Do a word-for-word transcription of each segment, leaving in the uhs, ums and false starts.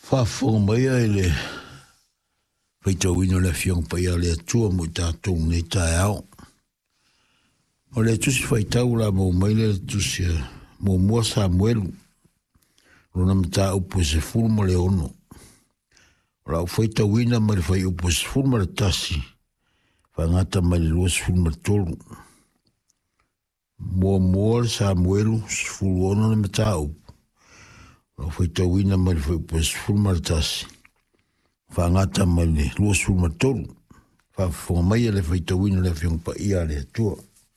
Whawhonga mai ai le whaitau ino le fiong pai a le atua mo i tātou nei tae au. O le tusi whaitau la mo mai le tusi mo mua Samuelu. Rona mta upo se fulu mo le ono. O la whaitau ina ma le whai upo se fulu mo le tasi. Whangata ma le lua se fulu mo le tolu. Mua mua Samuelu se fulu ono le mta upo. O whaitau ina ma le whai upo se fulu mo le tasi. Whangata ma le lua se fulu mo le tolu. Whawhonga mai le whaitau ina le fiong pa ia le atua.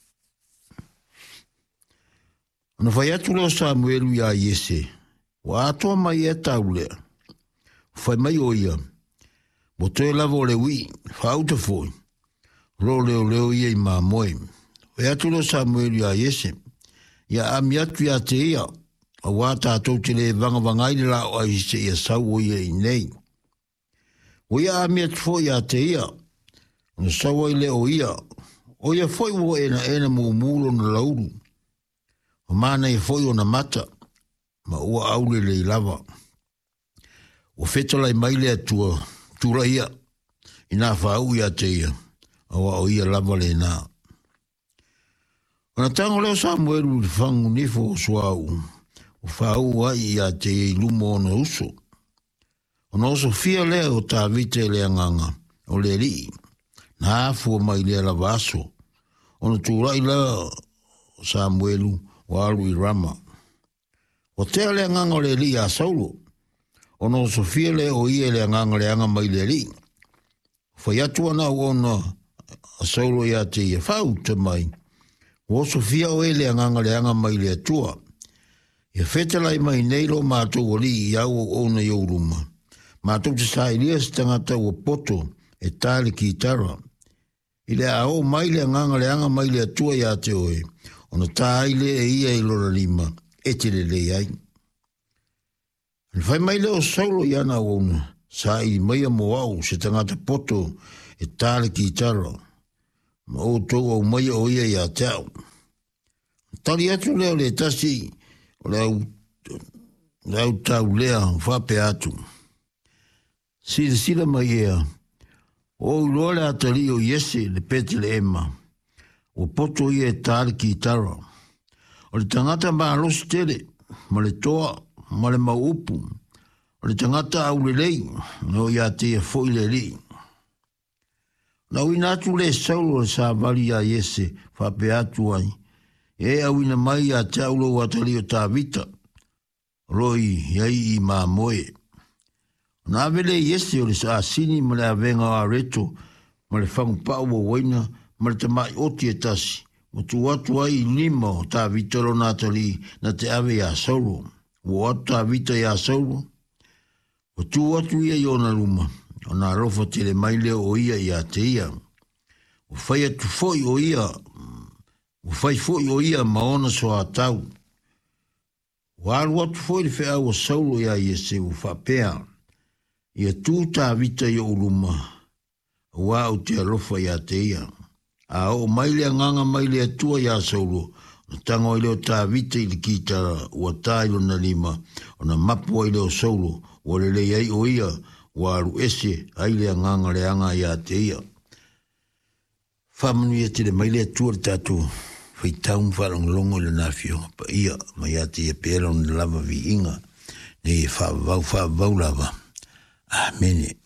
Ona whai atu leo Samuelu ia Iese, wa atoa mai e tau lea. Whai mai o ia, mo toe lava o le wi, whauta foi. Ro leo leo ia i maa moe. Whai atu leo Samuelu ia Iese, ia ami atu ia te ia, a wā tātou te le vanga vangai le lao ai se ia sau o ia i nei. O ia ami atu foi ia te ia, ona sau ai leo ia, o ia foi wo ena ena mo mulo na lauru. O mana e foi ona mata, ma ua aule le lava. O fetola i maile atua, tura ia, ina whau ia te ia, awa o ia lava le nā. Ona tango leo Samuelu le whangu nifo o suau, o whau ai ia te ia lumo ona uso. Ona oso fia lea o tā vite le anganga, o le rii, na afua mai le lava aso. Ona tura i lea Samuelu, walu i rama. O tea le nganga le li a saulo. O no sofia le o ia le nganga le anga mai le li. Whai atua na ona a saulo ia te ia whau te mai. O sofia o e le nganga le anga mai le atua. Ia whetalai mai neilo mātou o li i au o ona i auruma. Mātou te sa ilia se tangata o poto e tāle ki tara. I le a o mai le nganga le anga mai le atua ia te oe. Ona tāile e ia i lora lima, e te le le ai. An whai mai leo saulo i ana ona, sa i mai a mo au se tangata poto e tāle ki tara. Ma o tau au mai o ia i a tau. Tali atu leo le tasi, o leo, leo tau lea whape atu. Sila sila mai ea, o uloa le atari o Iese le pete le ema. O poto ia e tāre ki tara. O le tangata maa losi tere, ma le toa, ma le maupu. O le tangata au le lei, no ia te e foi le lei. Nau ina atu le saulo le sa vali a Iese, whape atu ai. E au ina mai a te aulo watali o tā vita. Roi, iai i maa moe. Nā vele Iese o le sa asini ma le avenga a reto, ma le whangu pao o waina, ma le tamai oti e tasi, o tu atu ai lima o tā vitaro nātali na te ave ia sauro, o atu tā vita ia sauro, o tu atu ia i ona luma, o nā rofa te le maile o ia ia te ia, o whai atu foi o ia, o whai foi o ia maona so a tau, o alu atu foi le whea o sauro ia ia se o whapea, ia tu tā vita i o luma, o au te alofa ia te ia, a o maile nganga maile atua ia saulo, o tango i leo tā vita i le kitara, o tā ilo na lima, o na mapua i leo saulo, o le lei ai o ia, o aru ese, ai lea nganga le anga ia te ia. Whamanu ia te le maile atua le tātou, whai taun whalong longo le nafio, pa ia, ma ia te ia pēra on lava vi inga, ne wha vau wha vau lava. Amene.